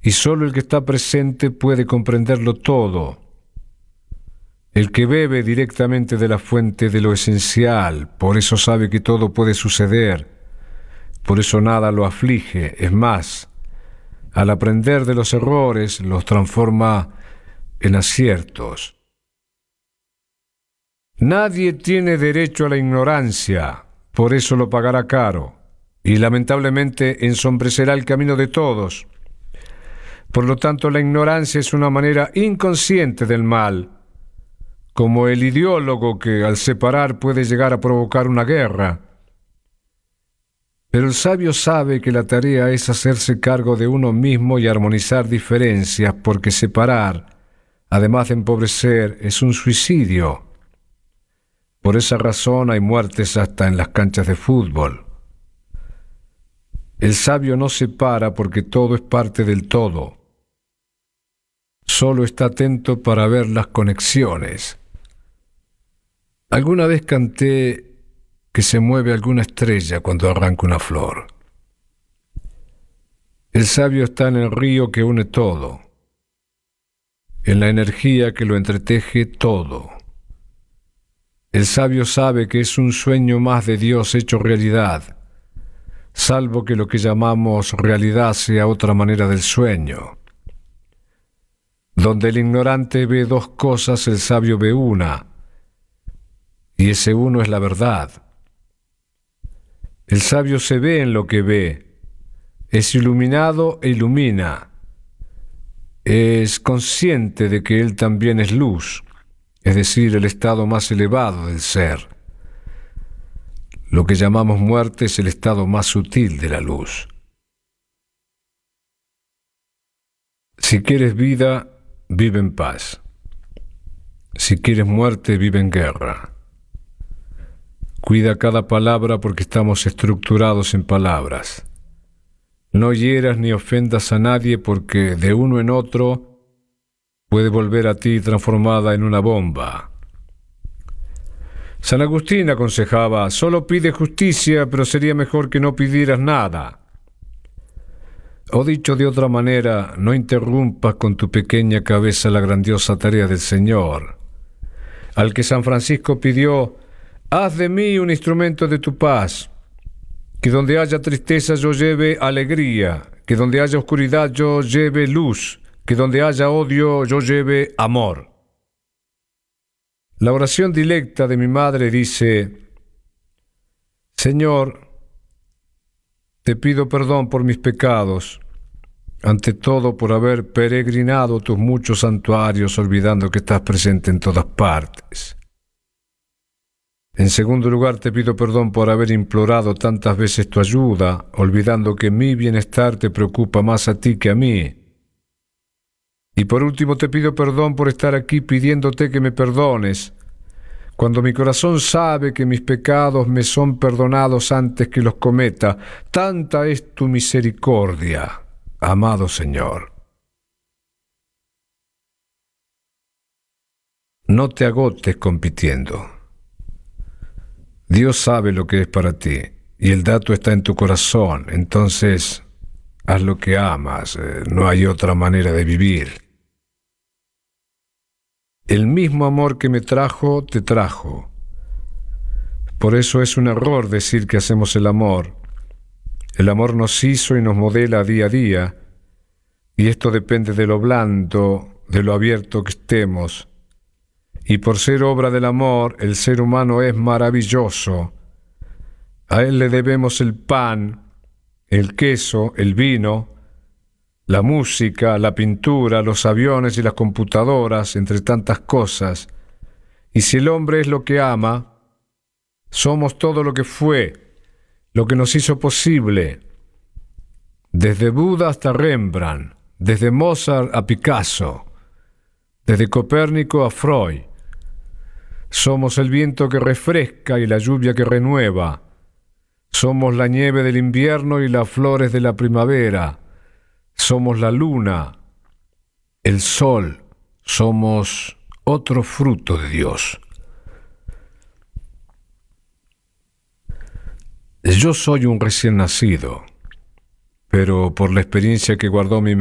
y solo el que está presente puede comprenderlo todo. El que bebe directamente de la fuente de lo esencial, por eso sabe que todo puede suceder, por eso nada lo aflige. Es más, al aprender de los errores, los transforma en aciertos. Nadie tiene derecho a la ignorancia, por eso lo pagará caro, y lamentablemente ensombrecerá el camino de todos. Por lo tanto, la ignorancia es una manera inconsciente del mal, como el ideólogo que al separar puede llegar a provocar una guerra. Pero el sabio sabe que la tarea es hacerse cargo de uno mismo y armonizar diferencias, porque separar, además de empobrecer, es un suicidio. Por esa razón hay muertes hasta en las canchas de fútbol. El sabio no separa porque todo es parte del todo. Solo está atento para ver las conexiones. Alguna vez canté que se mueve alguna estrella cuando arranca una flor. El sabio está en el río que une todo, en la energía que lo entreteje todo. El sabio sabe que es un sueño más de Dios hecho realidad, salvo que lo que llamamos realidad sea otra manera del sueño. Donde el ignorante ve dos cosas, el sabio ve una, y ese uno es la verdad. El sabio se ve en lo que ve, es iluminado e ilumina, es consciente de que él también es luz, es decir, el estado más elevado del ser. Lo que llamamos muerte es el estado más sutil de la luz. Si quieres vida, vive en paz. Si quieres muerte, vive en guerra. Cuida cada palabra porque estamos estructurados en palabras. No hieras ni ofendas a nadie porque de uno en otro puede volver a ti transformada en una bomba. San Agustín aconsejaba: solo pide justicia, pero sería mejor que no pidieras nada. O dicho de otra manera, no interrumpas con tu pequeña cabeza la grandiosa tarea del Señor, al que San Francisco pidió: haz de mí un instrumento de tu paz, que donde haya tristeza yo lleve alegría, que donde haya oscuridad yo lleve luz, que donde haya odio yo lleve amor. La oración dilecta de mi madre dice: Señor, te pido perdón por mis pecados, ante todo por haber peregrinado tus muchos santuarios olvidando que estás presente en todas partes. En segundo lugar, te pido perdón por haber implorado tantas veces tu ayuda, olvidando que mi bienestar te preocupa más a ti que a mí. Y por último, te pido perdón por estar aquí pidiéndote que me perdones, cuando mi corazón sabe que mis pecados me son perdonados antes que los cometa. Tanta es tu misericordia, amado Señor. No te agotes compitiendo. Dios sabe lo que es para ti, y el dato está en tu corazón. Entonces, haz lo que amas. No hay otra manera de vivir. El mismo amor que me trajo, te trajo. Por eso es un error decir que hacemos el amor. El amor nos hizo y nos modela día a día, y esto depende de lo blando, de lo abierto que estemos. Y por ser obra del amor, el ser humano es maravilloso. A él le debemos el pan, el queso, el vino, la música, la pintura, los aviones y las computadoras, entre tantas cosas. Y si el hombre es lo que ama, somos todo lo que fue, lo que nos hizo posible. Desde Buda hasta Rembrandt, desde Mozart a Picasso, desde Copérnico a Freud. Somos el viento que refresca y la lluvia que renueva. Somos la nieve del invierno y las flores de la primavera. Somos la luna, el sol. Somos otro fruto de Dios. Yo soy un recién nacido, pero por la experiencia que guardó mi